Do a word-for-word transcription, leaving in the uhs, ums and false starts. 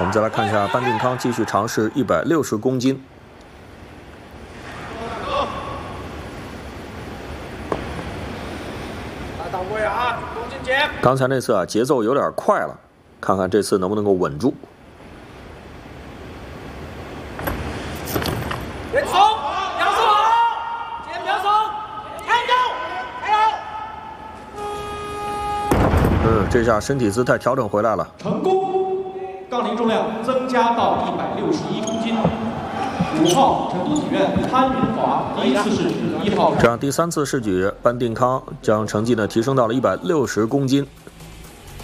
我们再来看一下班定康继续尝试一百六十公斤。 到位啊，公斤减。 刚才那次啊，节奏有点快了，看看这次能不能够稳住。 别松，腰收好，肩不要松，抬高，抬高。 嗯，这下身体姿态调整回来了， 成功，杠铃重量增加到一百六十一公斤。五号成都体院潘云华第一次试举一号。 这样第三次试举，班定康将成绩呢提升到了一百六十公斤。